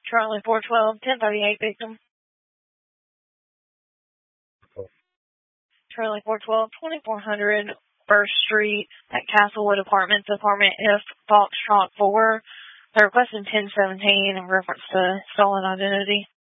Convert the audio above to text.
Charlie 412, 1038 victim. Charlie 412, 2400 First Street at Castlewood Apartments, apartment F, Foxtrot 4. They're requesting 1017 in reference to stolen identity.